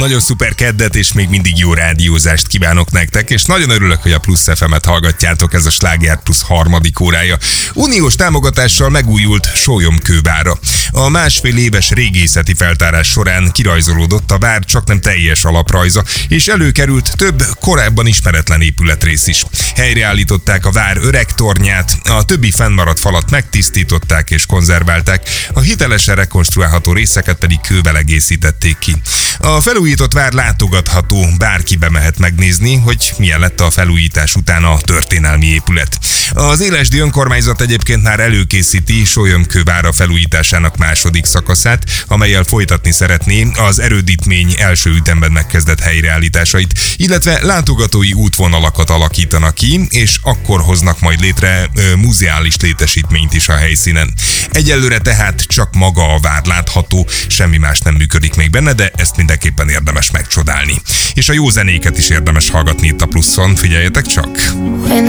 Nagyon szuper keddet és még mindig jó rádiózást kívánok nektek, és nagyon örülök, hogy a Plusz FM-et hallgatjátok, ez a Sláger Plusz harmadik órája. Uniós támogatással megújult Sólyomkővára. A másfél éves régészeti feltárás során kirajzolódott a vár csaknem teljes alaprajza, és előkerült több korábban ismeretlen épületrész is. Helyreállították a vár öreg tornyát, a többi fennmaradt falat megtisztították és konzerválták, a hitelesen rekonstruálható részeket pedig kővel egészítették ki. A felújított vár látogatható, bárki bemehet megnézni, hogy milyen lett a felújítás után a történelmi épület. Az Élesdi önkormányzat egyébként már előkészíti Sólyomkővára felújításának második szakaszát, amellyel folytatni szeretné az erődítmény első ütemben megkezdett helyreállításait, illetve látogatói útvonalakat alakítanak ki, és akkor hoznak majd létre muzeális létesítményt is a helyszínen. Egyelőre tehát csak maga a vár látható, semmi más nem működik még benne, de ezt mindenképpen érdemes megcsodálni. És a jó zenéket is érdemes hallgatni itt a Pluszon, figyeljetek csak!